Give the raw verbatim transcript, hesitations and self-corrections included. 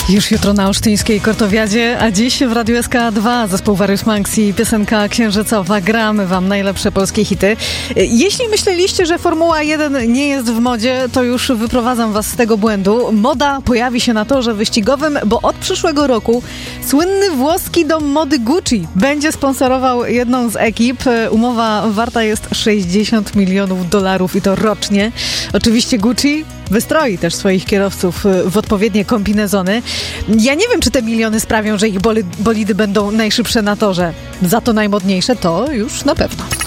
Już jutro na olsztyńskiej Kortowiadzie, a dziś w Radiu S K dwa zespół Various Monks i piosenka księżycowa. Gramy wam najlepsze polskie hity. Jeśli myśleliście, że Formuła jeden nie jest w modzie, to już wyprowadzam was z tego błędu. Moda pojawi się na torze wyścigowym, bo od przyszłego roku słynny włoski dom mody Gucci będzie sponsorował jedną z ekip. Umowa warta jest sześćdziesiąt milionów dolarów i to rocznie. Oczywiście Gucci wystroi też swoich kierowców w odpowiednie kombinezony. Ja nie wiem, czy te miliony sprawią, że ich bolidy będą najszybsze na torze. Za to najmodniejsze to już na pewno.